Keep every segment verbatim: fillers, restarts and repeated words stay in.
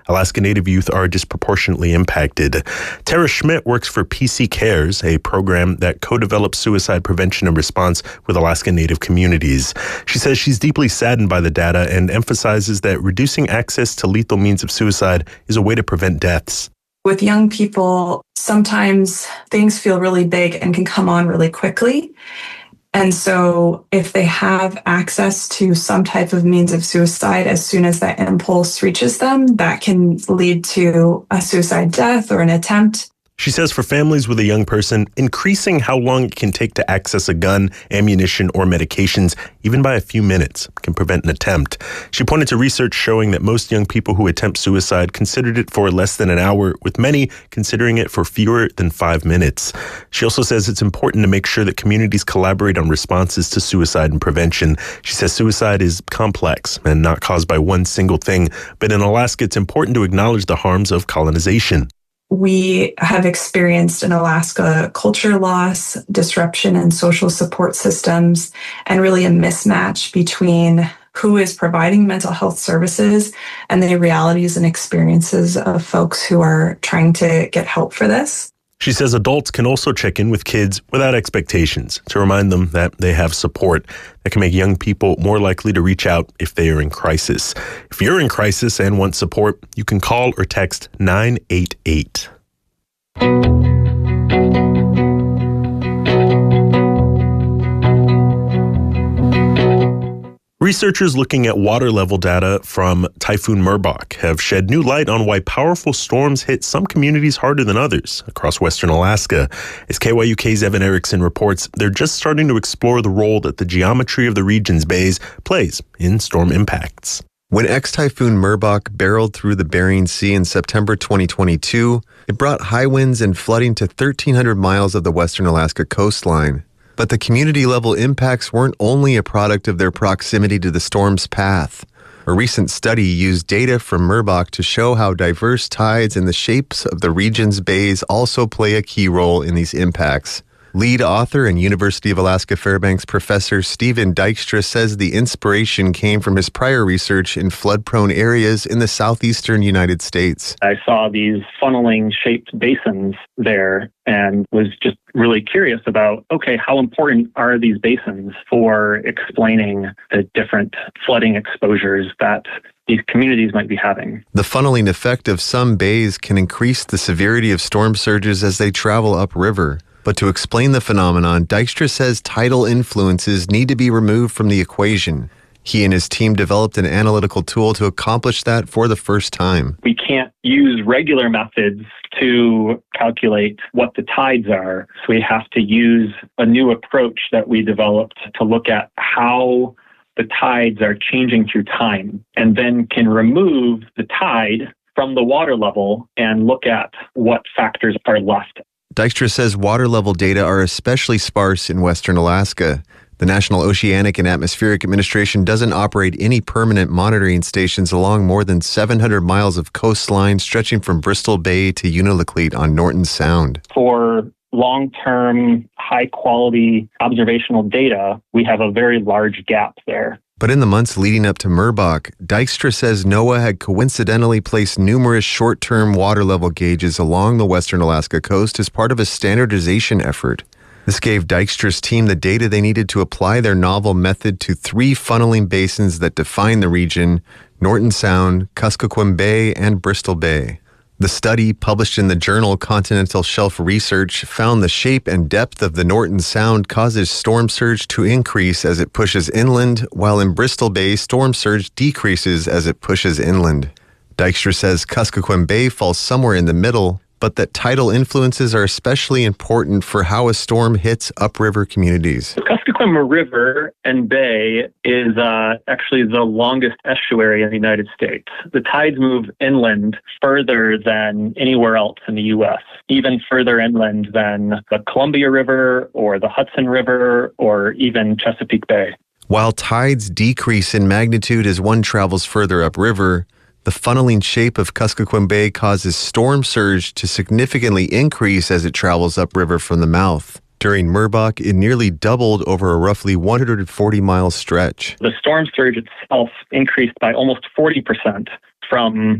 Alaska Native youth are disproportionately impacted. Tara Schmidt works for P C Cares, a program that co-develops suicide prevention and response with Alaska Native communities. She says she's deeply saddened by the data and emphasizes that reducing access to lethal means of suicide is a way to prevent deaths. With young people, sometimes things feel really big and can come on really quickly. And so if they have access to some type of means of suicide, as soon as that impulse reaches them, that can lead to a suicide death or an attempt. She says for families with a young person, increasing how long it can take to access a gun, ammunition, or medications, even by a few minutes, can prevent an attempt. She pointed to research showing that most young people who attempt suicide considered it for less than an hour, with many considering it for fewer than five minutes. She also says it's important to make sure that communities collaborate on responses to suicide and prevention. She says suicide is complex and not caused by one single thing, but in Alaska, it's important to acknowledge the harms of colonization. We have experienced in Alaska culture loss, disruption in social support systems, and really a mismatch between who is providing mental health services and the realities and experiences of folks who are trying to get help for this. She says adults can also check in with kids without expectations to remind them that they have support that can make young people more likely to reach out if they are in crisis. If you're in crisis and want support, you can call or text nine eight eight. Researchers looking at water level data from Typhoon Merbok have shed new light on why powerful storms hit some communities harder than others across western Alaska. As K Y U K's Evan Erickson reports, they're just starting to explore the role that the geometry of the region's bays plays in storm impacts. When ex-Typhoon Merbok barreled through the Bering Sea in September twenty twenty-two, it brought high winds and flooding to thirteen hundred miles of the western Alaska coastline. But the community-level impacts weren't only a product of their proximity to the storm's path. A recent study used data from Merbok to show how diverse tides and the shapes of the region's bays also play a key role in these impacts. Lead author and University of Alaska Fairbanks professor Stephen Dykstra says the inspiration came from his prior research in flood-prone areas in the southeastern United States. I saw these funneling-shaped basins there and was just really curious about, okay, how important are these basins for explaining the different flooding exposures that these communities might be having? The funneling effect of some bays can increase the severity of storm surges as they travel upriver. But to explain the phenomenon, Dykstra says tidal influences need to be removed from the equation. He and his team developed an analytical tool to accomplish that for the first time. We can't use regular methods to calculate what the tides are, so we have to use a new approach that we developed to look at how the tides are changing through time, and then can remove the tide from the water level and look at what factors are left. Dykstra says water level data are especially sparse in western Alaska. The National Oceanic and Atmospheric Administration doesn't operate any permanent monitoring stations along more than seven hundred miles of coastline stretching from Bristol Bay to Unalakleet on Norton Sound. For long-term, high-quality observational data, we have a very large gap there. But in the months leading up to Merbok, Dykstra says NOAA had coincidentally placed numerous short-term water level gauges along the western Alaska coast as part of a standardization effort. This gave Dykstra's team the data they needed to apply their novel method to three funneling basins that define the region: Norton Sound, Kuskokwim Bay, and Bristol Bay. The study, published in the journal Continental Shelf Research, found the shape and depth of the Norton Sound causes storm surge to increase as it pushes inland, while in Bristol Bay, storm surge decreases as it pushes inland. Dykstra says Kuskokwim Bay falls somewhere in the middle, but that tidal influences are especially important for how a storm hits upriver communities. The Kuskokwim River and Bay is uh, actually the longest estuary in the United States. The tides move inland further than anywhere else in the U S, even further inland than the Columbia River or the Hudson River or even Chesapeake Bay. While tides decrease in magnitude as one travels further upriver, the funneling shape of Kuskokwim Bay causes storm surge to significantly increase as it travels upriver from the mouth. During Merbok, it nearly doubled over a roughly one hundred forty mile stretch. The storm surge itself increased by almost forty percent from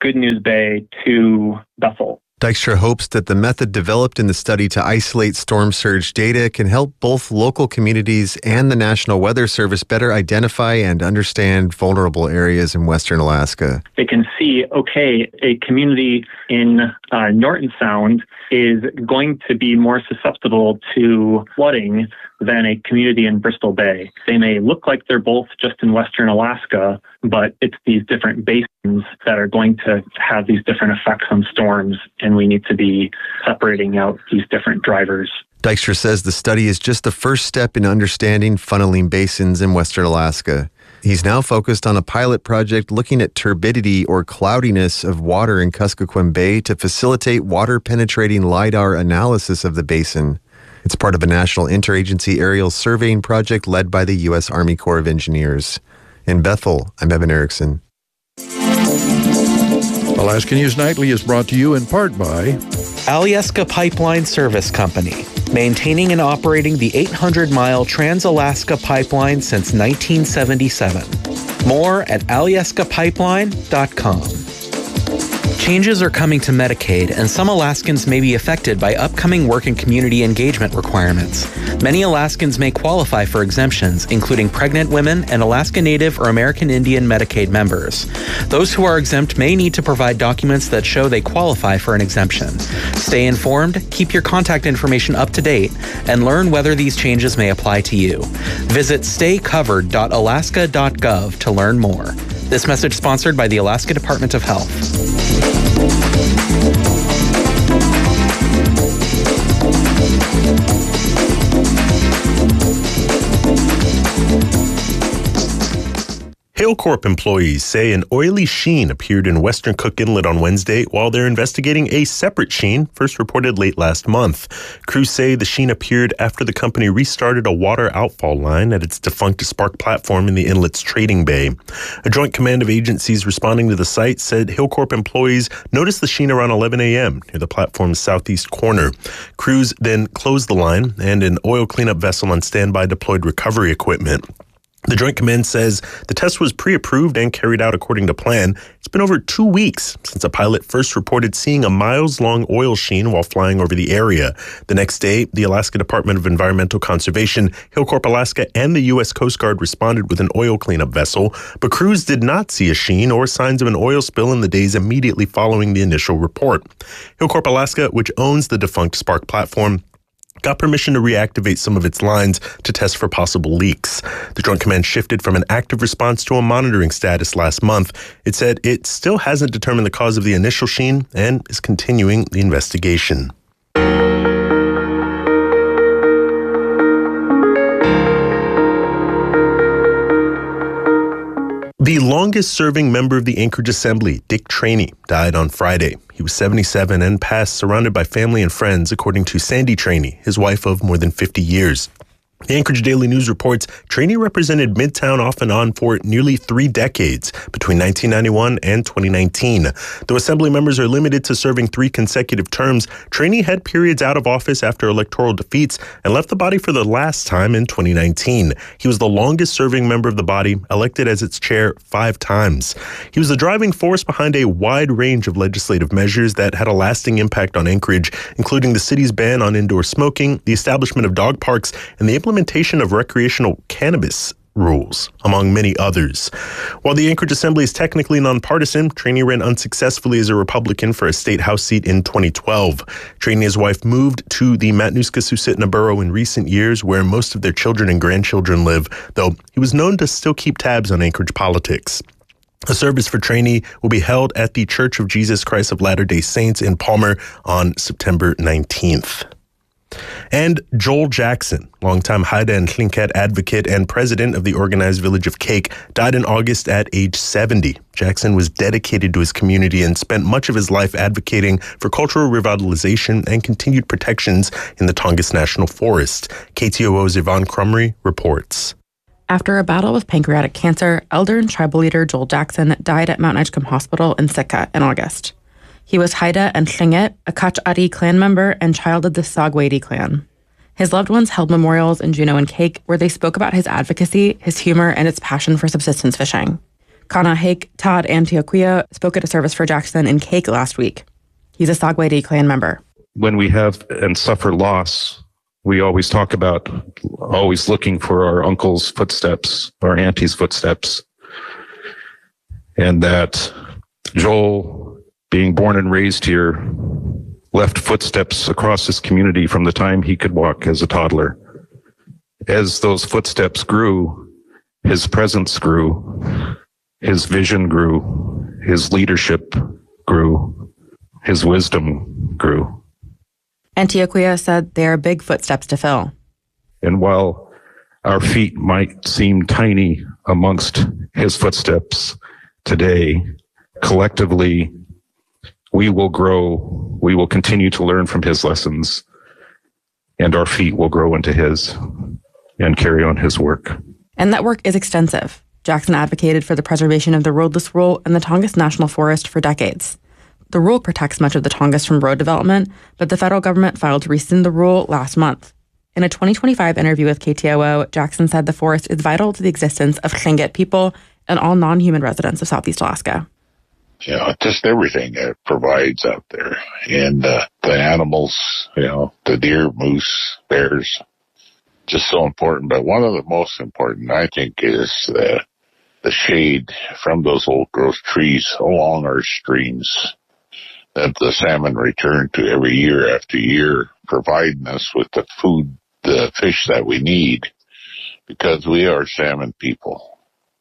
Good News Bay to Bethel. Dykstra hopes that the method developed in the study to isolate storm surge data can help both local communities and the National Weather Service better identify and understand vulnerable areas in Western Alaska. They can see, okay, a community in uh, Norton Sound is going to be more susceptible to flooding than a community in Bristol Bay. They may look like they're both just in Western Alaska, but it's these different basins that are going to have these different effects on storms, and we need to be separating out these different drivers. Dykstra says the study is just the first step in understanding funneling basins in Western Alaska. He's now focused on a pilot project looking at turbidity or cloudiness of water in Kuskokwim Bay to facilitate water-penetrating LiDAR analysis of the basin. It's part of a national interagency aerial surveying project led by the U S Army Corps of Engineers. In Bethel, I'm Evan Erickson. Alaska News Nightly is brought to you in part by Alyeska Pipeline Service Company, maintaining and operating the eight hundred mile Trans-Alaska Pipeline since nineteen seventy-seven. More at alyeska pipeline dot com. Changes are coming to Medicaid, and some Alaskans may be affected by upcoming work and community engagement requirements. Many Alaskans may qualify for exemptions, including pregnant women and Alaska Native or American Indian Medicaid members. Those who are exempt may need to provide documents that show they qualify for an exemption. Stay informed, keep your contact information up to date, and learn whether these changes may apply to you. Visit stay covered dot alaska dot gov to learn more. This message sponsored by the Alaska Department of Health. HailCorp employees say an oily sheen appeared in Western Cook Inlet on Wednesday while they're investigating a separate sheen first reported late last month. Crews say the sheen appeared after the company restarted a water outfall line at its defunct Spark platform in the inlet's trading bay. A joint command of agencies responding to the site said HailCorp employees noticed the sheen around eleven a.m. near the platform's southeast corner. Crews then closed the line, and an oil cleanup vessel on standby deployed recovery equipment. The Joint Command says the test was pre-approved and carried out according to plan. It's been over two weeks since a pilot first reported seeing a miles-long oil sheen while flying over the area. The next day, the Alaska Department of Environmental Conservation, HailCorp Alaska, and the U S Coast Guard responded with an oil cleanup vessel, but crews did not see a sheen or signs of an oil spill in the days immediately following the initial report. HailCorp Alaska, which owns the defunct Spark platform, got permission to reactivate some of its lines to test for possible leaks. The Joint Command shifted from an active response to a monitoring status last month. It said it still hasn't determined the cause of the initial sheen and is continuing the investigation. The longest-serving member of the Anchorage Assembly, Dick Cheney, died on Friday. He was seventy-seven and passed surrounded by family and friends, according to Sandy Cheney, his wife of more than fifty years. The Anchorage Daily News reports Cheney represented Midtown off and on for nearly three decades, between nineteen ninety-one and twenty nineteen. Though Assembly members are limited to serving three consecutive terms, Cheney had periods out of office after electoral defeats and left the body for the last time in twenty nineteen. He was the longest-serving member of the body, elected as its chair five times. He was the driving force behind a wide range of legislative measures that had a lasting impact on Anchorage, including the city's ban on indoor smoking, the establishment of dog parks, and the implementation of recreational cannabis rules, among many others. While the Anchorage Assembly is technically nonpartisan, Cheney ran unsuccessfully as a Republican for a state House seat in twenty twelve. Cheney and his wife moved to the Matanuska-Susitna borough in recent years, where most of their children and grandchildren live, though he was known to still keep tabs on Anchorage politics. A service for Cheney will be held at the Church of Jesus Christ of Latter-day Saints in Palmer on September nineteenth. And Joel Jackson, longtime Haida and Tlingit advocate and president of the organized village of Cake, died in August at age seventy. Jackson was dedicated to his community and spent much of his life advocating for cultural revitalization and continued protections in the Tongass National Forest. K T O O's Yvonne Crumry reports. After a battle with pancreatic cancer, elder and tribal leader Joel Jackson died at Mount Edgecombe Hospital in Sitka in August. He was Haida and Tlingit, a Kach'ari clan member, and child of the Sagwadi clan. His loved ones held memorials in Juneau and Cake where they spoke about his advocacy, his humor, and its passion for subsistence fishing. Kana Hake Todd Antioquia spoke at a service for Jackson in Cake last week. He's a Sagwedi clan member. When we have and suffer loss, we always talk about always looking for our uncle's footsteps, our auntie's footsteps. And that Joel, being born and raised here, left footsteps across his community from the time he could walk as a toddler. As those footsteps grew, his presence grew, his vision grew, his leadership grew, his wisdom grew. Antioquia said they are big footsteps to fill. And while our feet might seem tiny amongst his footsteps today, collectively, we will grow, we will continue to learn from his lessons, and our feet will grow into his and carry on his work. And that work is extensive. Jackson advocated for the preservation of the roadless rule in the Tongass National Forest for decades. The rule protects much of the Tongass from road development, but the federal government filed to rescind the rule last month. In a twenty twenty-five interview with K T O O, Jackson said the forest is vital to the existence of Tlingit people and all non-human residents of Southeast Alaska. You know, just everything it provides out there. And uh, the animals, you know, the deer, moose, bears, just so important. But one of the most important, I think, is the, the shade from those old growth trees along our streams that the salmon return to every year after year, providing us with the food, the fish that we need, because we are salmon people.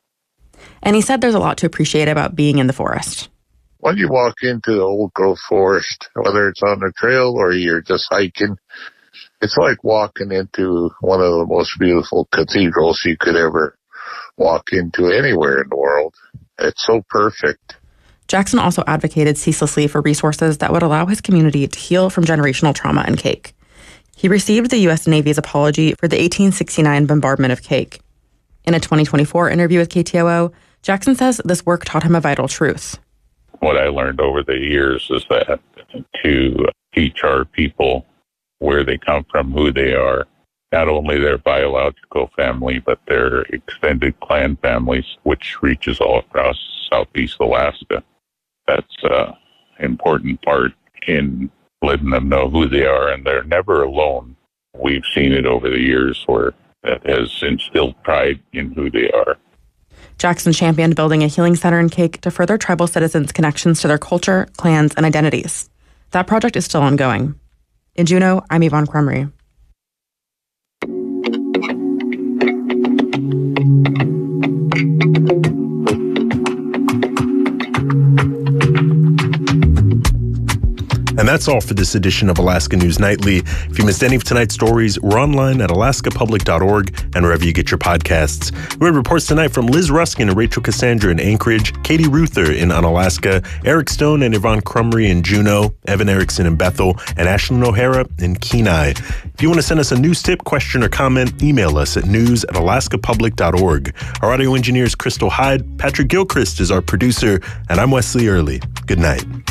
And he said there's a lot to appreciate about being in the forest. When you walk into the old growth forest, whether it's on the trail or you're just hiking, it's like walking into one of the most beautiful cathedrals you could ever walk into anywhere in the world. It's so perfect. Jackson also advocated ceaselessly for resources that would allow his community to heal from generational trauma in Cake. He received the U S Navy's apology for the eighteen sixty-nine bombardment of Cake. In a twenty twenty-four interview with K T O O, Jackson says this work taught him a vital truth. What I learned over the years is that to teach our people where they come from, who they are, not only their biological family, but their extended clan families, which reaches all across Southeast Alaska. That's an important part in letting them know who they are, and they're never alone. We've seen it over the years where that has instilled pride in who they are. Jackson championed building a healing center in Cake to further tribal citizens' connections to their culture, clans, and identities. That project is still ongoing. In Juneau, I'm Yvonne Crumry. And that's all for this edition of Alaska News Nightly. If you missed any of tonight's stories, we're online at alaska public dot org and wherever you get your podcasts. We had reports tonight from Liz Ruskin and Rachel Cassandra in Anchorage, Katie Ruther in Unalaska, Eric Stone and Yvonne Crumry in Juneau, Evan Erickson in Bethel, and Ashlyn O'Hara in Kenai. If you want to send us a news tip, question, or comment, email us at news at alaska public dot org. Our audio engineer is Crystal Hyde. Patrick Gilchrist is our producer, and I'm Wesley Early. Good night.